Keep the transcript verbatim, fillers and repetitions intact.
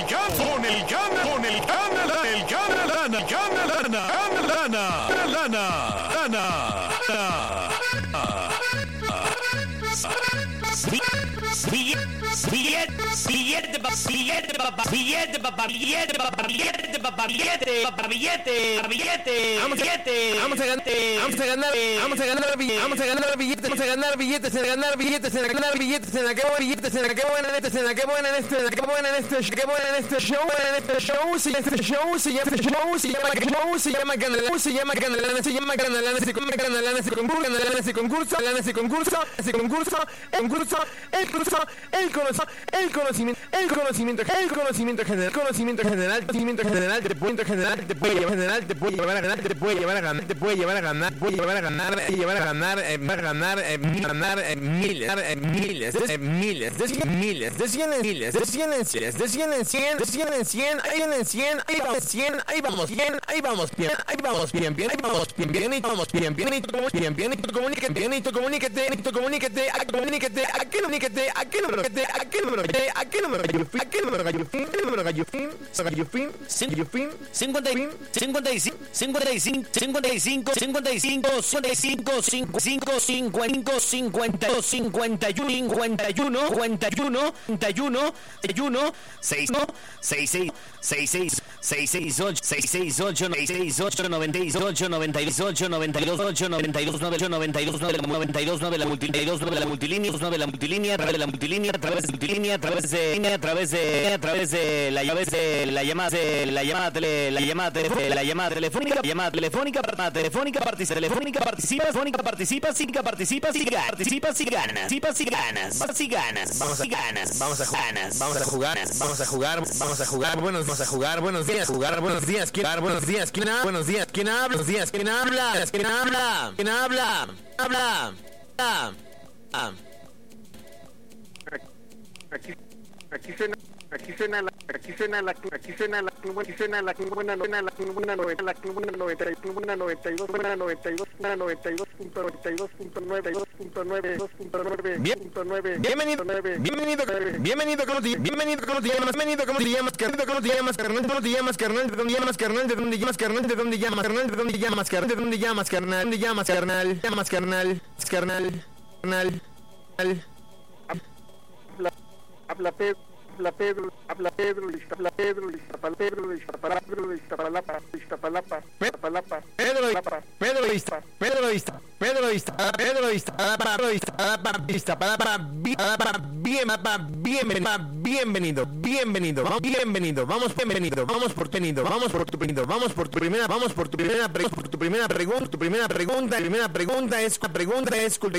gana, con el gana, con el gana, la- el gana lana, gana lana, gana lana, gana lana, lana, lana. Billete, billete, billete, papá, billete, papá, billete, papá, billete, papá, billete, papá, billete, billete, Vamos a, billete, vamos a ganar, vamos a ganar, vamos a ganar billetes, vamos a ganar billetes, vamos a ganar billetes, en ganar billetes, en ganar billetes, en qué buen billetes, en qué buena en este, en qué buena en este, en qué buena en este, qué buena en este show, en este show, si este show, si este show, se llama show, se llama Canalana, se llama Canalana, se llama Canalana, se llama Canalana, se concurso, Canalana, se concurso, Canalana, se concurso, se concurso, el concurso, el curso, el conocimiento, el conocimiento, el conocimiento, el conocimiento general, conocimiento general, conocimiento general, te puede general, te puede llevar general, te puede llevar a ganar, te puede llevar a ganar, te puede llevar a ganar, puede llevar a ganar, llevar a ganar, a ganar, ganar miles, miles, miles, de cien, miles, de cien en miles, de cien en cien, de cien en cien, de cien en cien, ahí en cien, ahí vamos cien, ahí vamos bien, ahí vamos bien, ahí vamos bien, bien, ahí vamos bien, bien, ahí vamos bien, bien, y tú bien, bien, y tú comuníquete, bien, y tú comuníquete, y tú comuníquete, a comuníquete, a qué comuníquete, a qué número, a qué número, a qué número, a qué número, gallufín, qué número, gallufín, gallufín, gallufín, cincuenta y cincuenta y cinco, cincuenta y cinco, cincuenta y cinco, cincuenta y cinco, cincuenta y cinco, cincuenta y cinco, cincuenta, cincuenta, cincuenta y uno, cincuenta y uno, cincuenta y uno, cincuenta y uno, cincuenta y uno, seis, seis, seis, seis, seis, seis, seis, ocho, seis, seis, ocho, seis, seis, ocho, noventa y ocho, noventa y ocho, noventa y dos, ocho, noventa y dos, nueve, noventa y dos, nueve, noventa y dos, nueve, la multilínea, nueve, la multilínea, nueve, la multilínea, a través de la multilínea, a través de multilínea, a través de línea, a través de, a través de la llave de la llamada, de la llamada, tele, la llamada, tele, la llamada telefónica, llamada telefónica, llamada telefónica, participa, telefónica, participa, telefónica, participa, sí, participa, sí, participa, sí, ganas, participa, sí, ganas, sí, ganas, vamos a ganas, vamos a jugar, vamos a jugar, vamos a jugar, vamos a jugar, buenos, vamos a jugar, buenos días, jugar, buenos días, quién habla, buenos días, quién habla, buenos días, quién habla, buenos días, quién habla, quién habla, quién habla, habla, habla, aquí aquí suena aquí suena la aquí suena la aquí suena la aquí suena la buena buena la buena noventa la buena noventa y buena noventa y dos buena noventa y dos buena noventa y dos punto noventa y dos punto nueve dos punto nueve dos punto nueve punto nueve bienvenido bienvenido bienvenido cómo te bienvenido cómo te llamas bienvenido cómo te llamas carnal cómo te llamas carnal cómo te llamas carnal de dónde llamas carnal de dónde llamas carnal de dónde llamas carnal de dónde llamas carnal de dónde llamas carnal dónde llamas carnal llamas carnal carnal carnal habla Pedro, habla Pedro, habla Pedro, habla Pedro, habla Pedro, habla Pedro, Iztapalapa, Iztapalapa, Iztapalapa, Pedro, Pedro Ista, Pedro Ista, Pedro Ista, Pedro Ista, Pedro Ista, Ista, para bien, bienvenido, bienvenido, bienvenido, bienvenido, vamos bienvenido, vamos por tenido, vamos por tu pedido, vamos por tu primera, vamos por tu primera pregunta, por tu primera pregunta, tu primera pregunta, primera pregunta es pregunta es